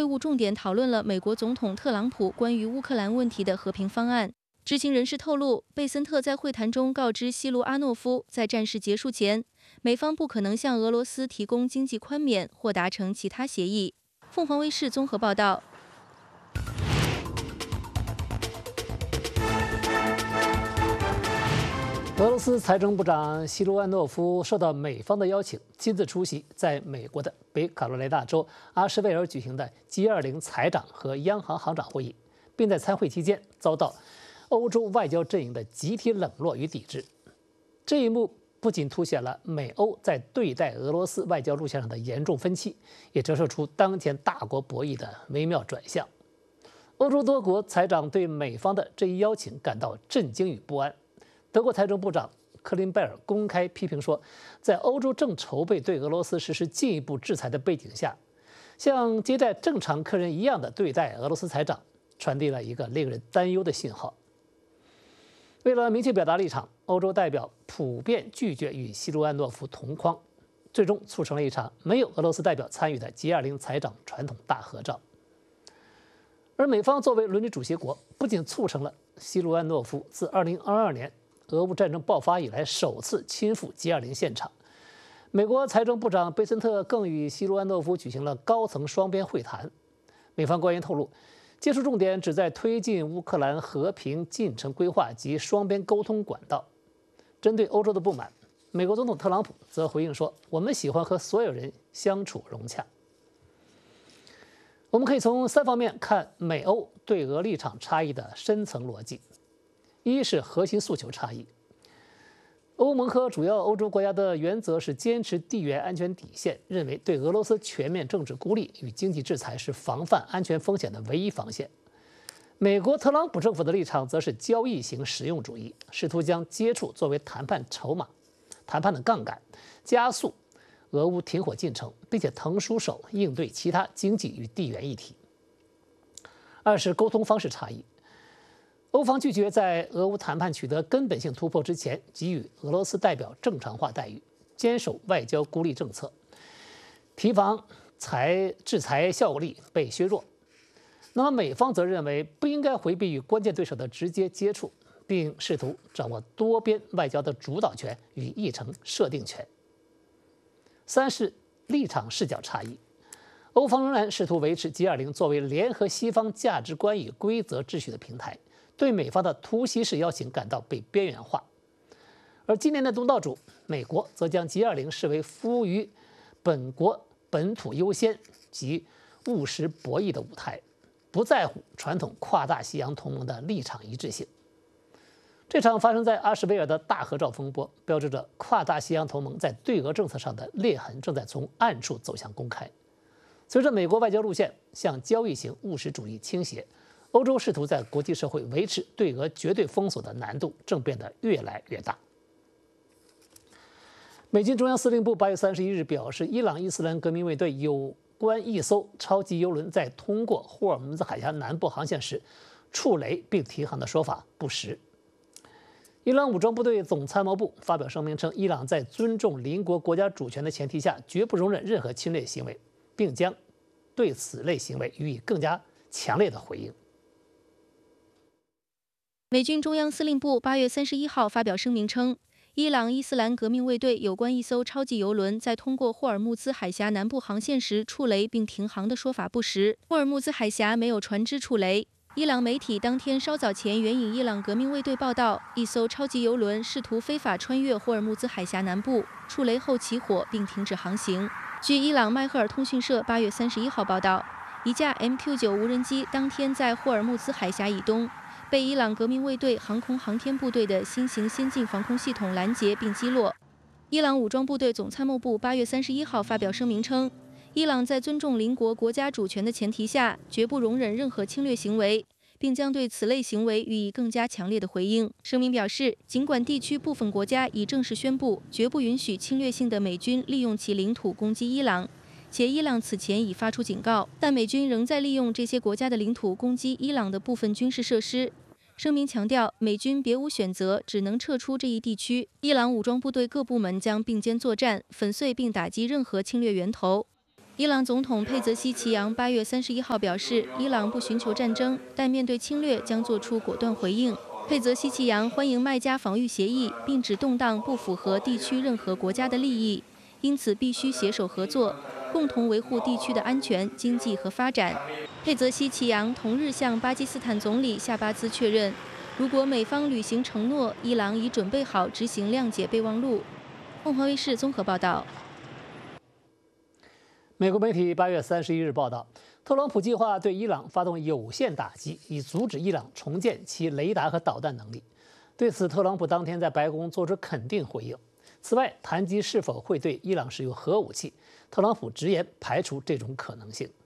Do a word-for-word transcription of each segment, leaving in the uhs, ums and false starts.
晤重点讨论了美国总统特朗普关于乌克兰问题的和平方案。知情人士透露，贝森特在会谈中告知西卢阿诺夫，在战事结束前，美方不可能向俄罗斯提供经济宽免或达成其他协议。凤凰卫视综合报道。 俄罗斯财政部长西卢安诺夫受到美方的邀请，亲自出席在美国的北卡罗来纳州阿什维尔举行的 G 二十 财长和央行行长会议，并在参会期间遭到欧洲外交阵营的集体冷落与抵制。这一幕不仅凸显了美欧在对待俄罗斯外交路线上的严重分歧，也折射出当前大国博弈的微妙转向。欧洲多国财长对美方的这一邀请感到震惊与不安。德国财政部长克林贝尔公开批评说，在欧洲正筹备对俄罗斯实施进一步制裁的背景下，像接待正常客人一样的对待俄罗斯财长，传递了一个令人担忧的信号。为了明确表达立场，欧洲代表普遍拒绝与西卢安诺夫同框，最终促成了一场没有俄罗斯代表参与的 G 二十 财长传统大合照。而美方作为轮值主席国，不仅促成了西卢安诺夫自二零二二年俄乌战争爆发以来首次亲赴 G 二十 现场，美国财政部长贝森特更与西卢安诺夫举行了高层双边会谈。美方官员透露，接触重点旨在推进乌克兰和平进程规划及双边沟通管道。针对欧洲的不满，美国总统特朗普则回应说：“我们喜欢和所有人相处融洽。”我们可以从三方面看美欧对俄立场差异的深层逻辑。一是核心诉求差异，欧盟和主要欧洲国家的原则是坚持地缘安全底线，认为对俄罗斯全面政治孤立与经济制裁是防范安全风险的唯一防线。美国特朗普政府的立场则是交易型实用主义，试图将接触作为谈判筹码、谈判的杠杆，加速俄乌停火进程，并且腾出手应对其他经济与地缘议题。二是沟通方式差异。欧方拒绝在俄乌谈判取得根本性突破之前给予俄罗斯代表正常化待遇，坚守外交孤立政策，提防裁制裁效力被削弱。那么美方则认为不应该回避与关键对手的直接接触，并试图掌握多边外交的主导权与议程设定权。三是立场视角差异。欧方仍然试图维持 G 二十 作为联合西方价值观与规则秩序的平台，对美方的突袭式邀请感到被边缘化。而今年的东道主美国则将 G 二十 视为服务于本国本土优先及务实博弈的舞台，不在乎传统跨大西洋同盟的立场一致性。这场发生在阿什维尔的大合照风波，标志着跨大西洋同盟在对俄政策上的裂痕正在从暗处走向公开。随着美国外交路线向交易型务实主义倾斜，欧洲试图在国际社会维持对俄绝对封锁的难度正变得越来越大。美军中央司令部八月三十一日表示，伊朗伊斯兰革命卫队有关一艘超级油轮在通过霍尔木兹海峡南部航线时触雷并停航的说法不实。伊朗武装部队总参谋部发表声明称，伊朗在尊重邻国国家主权的前提下，绝不容忍任何侵略行为，并将对此类行为予以更加强烈的回应。 美军中央司令部八月三十一号发表声明称，伊朗伊斯兰革命卫队有关一艘超级油轮在通过霍尔木兹海峡南部航线时触雷并停航的说法不实。霍尔木兹海峡没有船只触雷。伊朗媒体当天稍早前援引伊朗革命卫队报道，一艘超级油轮试图非法穿越霍尔木兹海峡南部，触雷后起火并停止航行。据伊朗迈赫尔通讯社八月三十一号报道，一架 M Q 九 无人机当天在霍尔木兹海峡以东被伊朗革命卫队航空航天部队的新型先进防空系统拦截并击落。伊朗武装部队总参谋部八月三十一号发表声明称，伊朗在尊重邻国国家主权的前提下，绝不容忍任何侵略行为，并将对此类行为予以更加强烈的回应。声明表示，尽管地区部分国家已正式宣布绝不允许侵略性的美军利用其领土攻击伊朗，且伊朗此前已发出警告，但美军仍在利用这些国家的领土攻击伊朗的部分军事设施。声明强调，美军别无选择，只能撤出这一地区。伊朗武装部队各部门将并肩作战，粉碎并打击任何侵略源头。 伊朗总统佩泽西奇扬八月三十一号表示，伊朗不寻求战争，但面对侵略将做出果断回应。佩泽西奇扬欢迎麦加防御协议，并指动荡不符合地区任何国家的利益，因此必须携手合作，共同维护地区的安全、经济和发展。佩泽西奇扬同日向巴基斯坦总理夏巴兹确认，如果美方履行承诺，伊朗已准备好执行谅解备忘录。凤凰卫视综合报道。 美国媒体八月三十一日报道，特朗普计划对伊朗发动有限打击，以阻止伊朗重建其雷达和导弹能力。对此，特朗普当天在白宫作出肯定回应。此外，谈及是否会对伊朗使用核武器，特朗普直言排除这种可能性。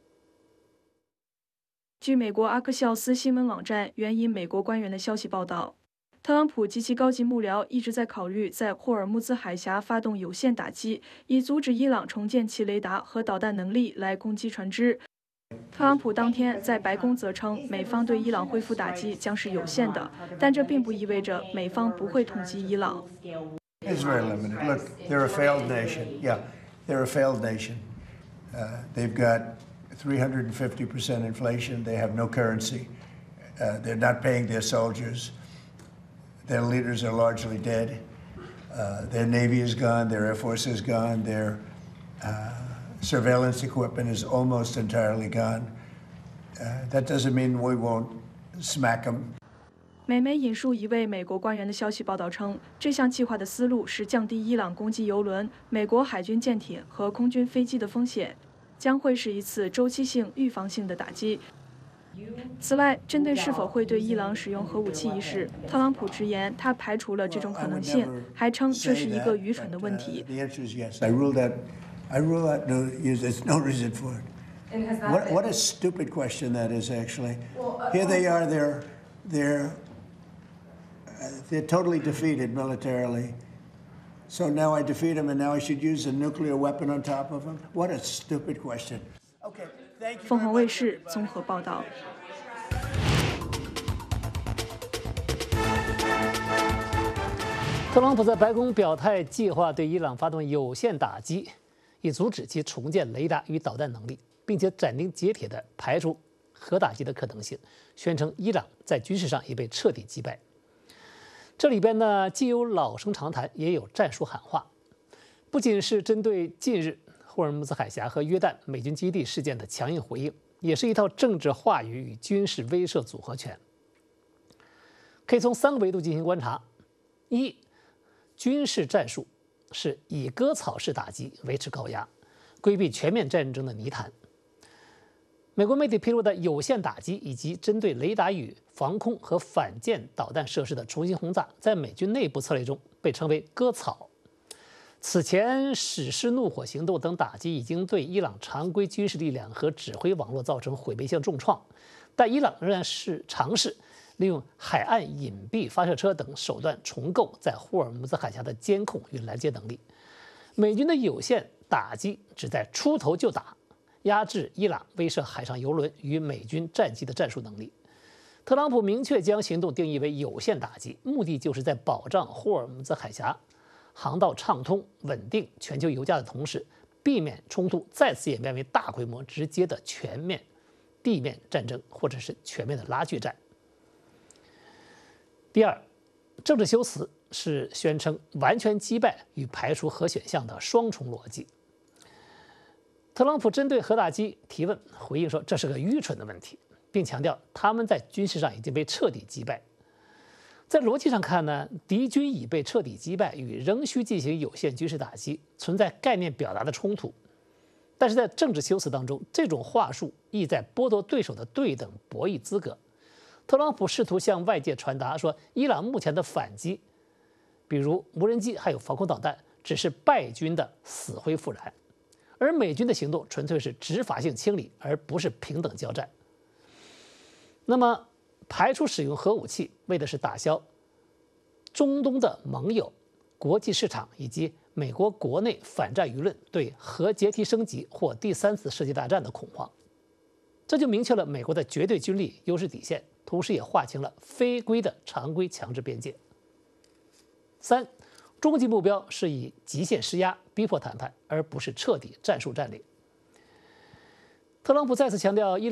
据美国阿克肖斯新闻网援援引美国官员的消息报道，特朗普及其高级幕僚一直在考虑在霍尔木兹海峡发动有限打击，以阻止伊朗重建其雷达和导弹能力来攻击船只。特朗普当天在白宫则称，美方对伊朗恢复打击将是有限的，但这并不意味着美方不会痛击伊朗。 It's very limited. Look, they're a failed nation. Yeah, they're a failed nation. Uh, they've got three hundred fifty percent inflation. They have no currency. Uh, they're not paying their soldiers. Their leaders are largely dead. Uh, their Navy is gone. Their Air Force is gone. Their uh, surveillance equipment is almost entirely gone. Uh, that doesn't mean we won't smack them. 美媒引述一位美国官员的消息报道称，这项计划的思路是降低伊朗攻击油轮、美国海军舰艇和空军飞机的风险，将会是一次周期性、预防性的打击。此外，针对是否会对伊朗使用核武器一事，特朗普直言他排除了这种可能性，还称这是一个愚蠢的问题。 I rule that. I rule out no. There's no reason for it. What, what a stupid question that is, actually. Here they are. They're they're uh, they're totally defeated militarily. So now I defeat them, and now I should use a nuclear weapon on top of them. What a stupid question. Okay. 凤凰卫视综合报道。 特朗普在白宫表态，计划对伊朗发动有限打击，以阻止其重建雷达与导弹能力，并且斩钉截铁地排除核打击的可能性，宣称伊朗在军事上已被彻底击败。这里边呢，既有老生常谈，也有战术喊话，不仅是针对近日霍尔木兹海峡和约旦美军基地事件的强硬回应，也是一套政治话语与军事威慑组合拳。可以从三个维度进行观察：一，军事战术是以割草式打击，维持高压，规避全面战争的泥潭。美国媒体披露的有限打击以及针对雷达与防空和反舰导弹设施的重新轰炸，在美军内部策略中被称为割草。此前，史诗怒火行动等打击已经对伊朗常规军事力量和指挥网络造成毁灭性重创，但伊朗仍然是尝试利用海岸隐蔽发射车等手段重构在霍尔木兹海峡的监控与拦截能力。美军的有限打击旨在出头就打，压制伊朗威慑海上油轮与美军战机的战术能力。特朗普明确将行动定义为有限打击，目的就是在保障霍尔木兹海峡航道畅通、稳定全球油价的同时，避免冲突再次演变为大规模、直接的全面地面战争，或者是全面的拉锯战。第二，政治修辞是宣称完全击败与排除核选项的双重逻辑。特朗普针对核打击提问，回应说这是个愚蠢的问题，并强调他们在军事上已经被彻底击败。在逻辑上看呢，敌军已被彻底击败与仍需进行有限军事打击存在概念表达的冲突，但是在政治修辞当中，这种话术意在剥夺对手的对等博弈资格。特朗普试图向外界传达说，伊朗目前的反击，比如无人机还有防空导弹，只是败军的死灰复燃，而美军的行动纯粹是执法性清理，而不是平等交战。那么排除使用核武器，为的是打消中东的盟友、国际市场以及美国国内反战舆论对核阶梯升级或第三次世界大战的恐慌。这就明确了美国的绝对军力优势底线，同时也划清了非规的常规强制边界。三，终极目标是以极限施压逼迫谈判，而不是彻底战术占领。 特朗普再次强调，伊